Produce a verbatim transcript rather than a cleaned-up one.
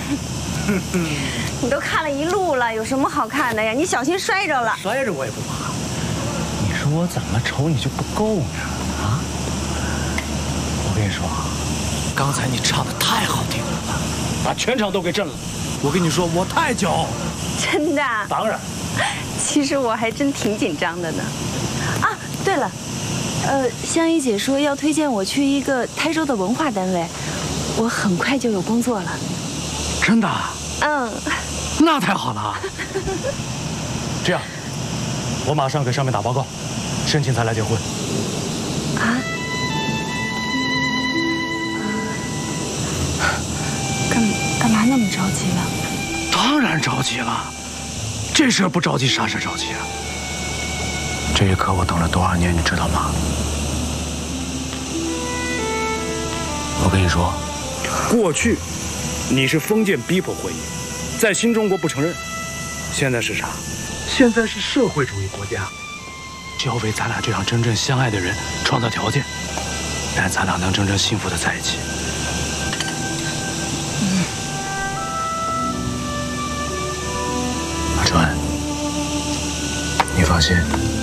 你都看了一路了，有什么好看的呀？你小心摔着了。 摔着我也不怕。你说我怎么瞅你就不够呢？啊！我跟你说啊，刚才你唱的太好听了，把全场都给震了。我跟你说，我太骄傲了。 真的？ 当然。 其实我还真挺紧张的呢。啊，对了，呃，香姨姐说要推荐我去一个台州的文化单位，我很快就有工作了。 真的？ 嗯。 那太好了。这样，我马上给上面打报告，申请才来结婚。 啊？干干嘛那么着急了？ 当然着急了，这事儿不着急啥事着急啊？这一刻我等了多少年，你知道吗？我跟你说，过去你是封建逼迫婚姻，在新中国不承认。现在是啥？现在是社会主义国家，就要为咱俩这样真正相爱的人创造条件，让咱俩能真正幸福的在一起。 嗯。 阿川，你放心。